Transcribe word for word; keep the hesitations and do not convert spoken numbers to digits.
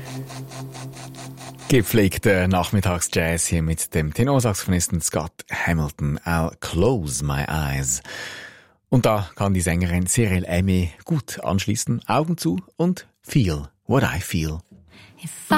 Gepflegter Nachmittagsjazz hier mit dem Tenorsaxophonisten Scott Hamilton. I'll close my eyes. Und da kann die Sängerin Cyril Aimé gut anschließen. Augen zu und feel what I feel. If